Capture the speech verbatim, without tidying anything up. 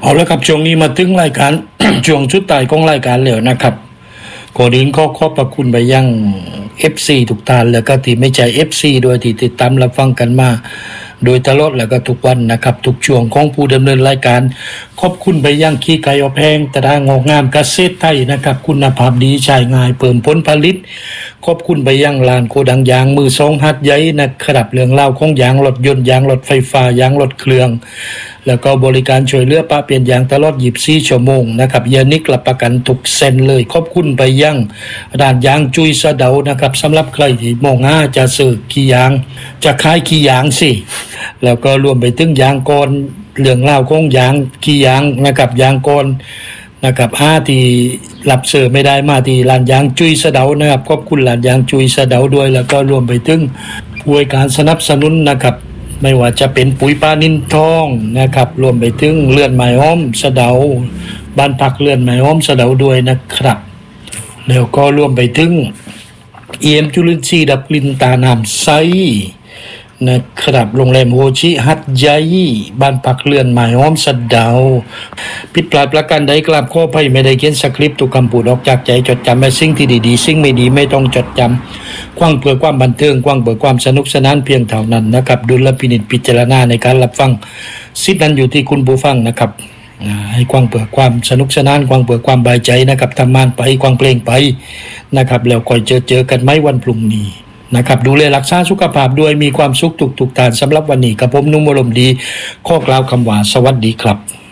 เอาละครับช่วงนี้มาถึงรายการ ช่วงชุดตายของรายการแล้วนะครับก่อนอื่นขอขอบพระคุณไปยัง เอฟ ซี ทุกท่านแล้วก็ที่ไม่ใช่ เอฟ ซี ด้วยที่ติดตามรับฟังกันมาโดยตลอดแล้วก็ทุกวันนะครับทุกช่วงของผู้ดำเนินรายการขอบคุณไปยังขี้ไก่อบแห้งตรางอกงามเกษตรไทยนะครับคุณภาพดีใช้ง่ายเพิ่มผลผลิตขอบคุณไปยังร้านโกดังยางมือสองหัดใหญ่นะครับเรื่องเล่าของยางรถยนต์ยางรถไฟฟ้ายางรถเครื่องแล้วก็บริการช่วยเหลือป้าเปลี่ยนยางตลอดยี่สิบสี่ชั่วโมงนะครับยานิกรับประกันทุกเส้นเลยขอบคุณไปยังร้านยางจุยสะเดานะครับสำหรับใครที่มองหาจะซื้อขี้ยางจะขายขี้ยางสิแล้วก็รวมไปถึงยางก้อนเรื่องเล่าของยางขี้ยางนะครับยางก้อนนะครับห้าที่รับเสิร์ฟไม่ได้มาที่ร้านยางจุยสะเดานะครับขอบคุณร้านยางจุยสะเดาด้วยแล้วก็รวมไปถึงผู้ให้การสนับสนุนนะครับไม่ว่าจะเป็นปุ๋ยปลานินทองนะครับรวมไปถึงเลื่อนไม้อ้อมสะเดาบ้านพักเลื่อนไม้อ้อมสะเดาด้วยนะครับแล้วก็รวมไปถึงเอ็มจุลินทรีย์ดับกลิ่นตาน้ำใสนะครับโรงแรมโฮชิฮัตใหญ่บ้านพักเลื่อนไม้อ้อมสะเดาผิดพลาดประการใดกราบขออภัยไม่ได้เขียนสคริปต์ทุกคำพูดออกจากใจจดจำแต่สิ่งที่ดีๆสิ่งไม่ดีไม่ต้องจดจำกว้างเพื่อความบันเทิงกว้างเพื่อความสนุกสนานเพียงเท่านั้นนะครับดุลพินิจพิจารณาในการรับฟังสิทธินั้นอยู่ที่คุณผู้ฟังนะครับให้กว้างเพื่อความสนุกสนานกว้างเพื่อความบายใจนะครับทำงานไปกว้างเพลงไปนะครับแล้วค่อยเจอเจอกันไหมวันพรุ่งนี้นะครับดูแลรักษาสุขภาพด้วยมีความสุขทุกๆท่านสำหรับวันนี้กับผมนุ่มอารมณ์ดีข้อกล่าวคำว่าสวัสดีครับ